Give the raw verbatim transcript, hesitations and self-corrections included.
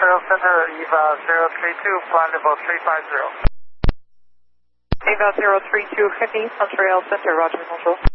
Montreal Center, EVA zero three two, flight level three five zero. EVA zero three two, heavy, Montreal Center, roger, bonjour.